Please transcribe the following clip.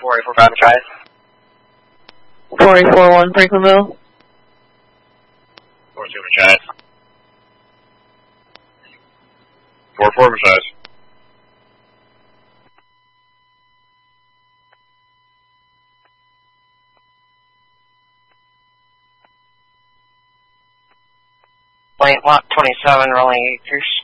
4845 Machias. 4841 Franklinville. 42 Machias. 44 Machias. Lane Lot 27, rolling 8 through